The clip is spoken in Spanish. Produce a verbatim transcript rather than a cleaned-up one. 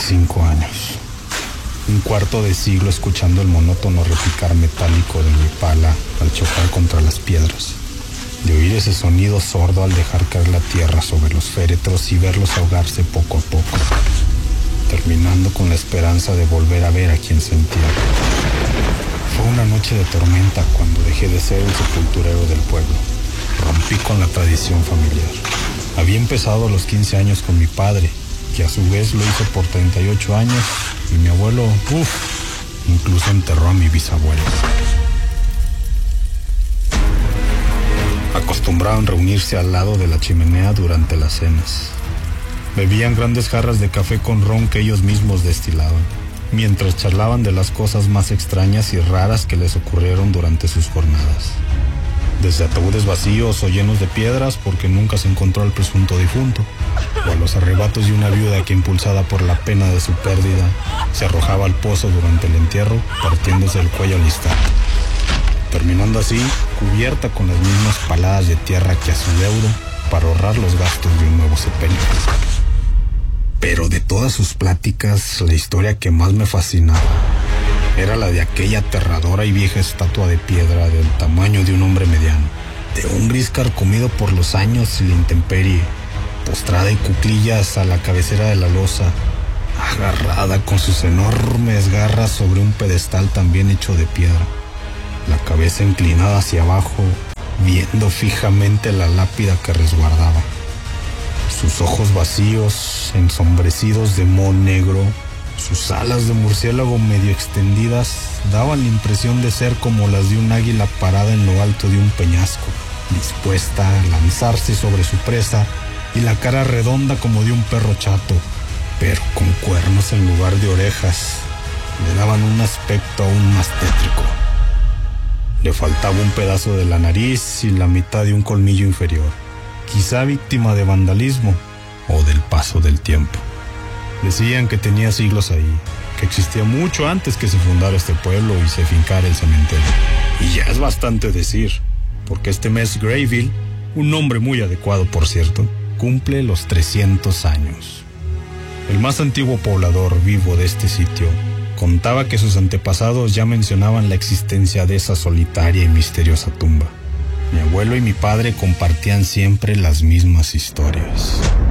cinco años. Un cuarto de siglo escuchando el monótono repicar metálico de mi pala al chocar contra las piedras. De oír ese sonido sordo al dejar caer la tierra sobre los féretros y verlos ahogarse poco a poco, terminando con la esperanza de volver a ver a quien se entierra. Fue una noche de tormenta cuando dejé de ser el sepulturero del pueblo. Rompí con la tradición familiar. Había empezado a los quince años con mi padre, que a su vez lo hizo por treinta y ocho años, y mi abuelo, uff, incluso enterró a mi bisabuelo. Acostumbraban reunirse al lado de la chimenea durante las cenas. Bebían grandes jarras de café con ron que ellos mismos destilaban, mientras charlaban de las cosas más extrañas y raras que les ocurrieron durante sus jornadas. Desde ataúdes vacíos o llenos de piedras porque nunca se encontró al presunto difunto, o a los arrebatos de una viuda que, impulsada por la pena de su pérdida, se arrojaba al pozo durante el entierro, partiéndose el cuello al instante, terminando así cubierta con las mismas paladas de tierra que a su deudo para ahorrar los gastos de un nuevo sepelio. Pero de todas sus pláticas, la historia que más me fascinaba era la de aquella aterradora y vieja estatua de piedra del tamaño de un hombre mediano, de un gris carcomido por los años y la intemperie, postrada en cuclillas a la cabecera de la losa, agarrada con sus enormes garras sobre un pedestal también hecho de piedra, la cabeza inclinada hacia abajo, viendo fijamente la lápida que resguardaba. Sus ojos vacíos, ensombrecidos de moho negro, sus alas de murciélago medio extendidas daban la impresión de ser como las de un águila parada en lo alto de un peñasco, dispuesta a lanzarse sobre su presa, y la cara redonda como de un perro chato, pero con cuernos en lugar de orejas, le daban un aspecto aún más tétrico. Le faltaba un pedazo de la nariz y la mitad de un colmillo inferior, quizá víctima de vandalismo o del paso del tiempo. Decían que tenía siglos ahí, que existía mucho antes que se fundara este pueblo y se fincara el cementerio. Y ya es bastante decir, porque este mes Grayville, un nombre muy adecuado por cierto, cumple los trescientos años. El más antiguo poblador vivo de este sitio contaba que sus antepasados ya mencionaban la existencia de esa solitaria y misteriosa tumba. Mi abuelo y mi padre compartían siempre las mismas historias.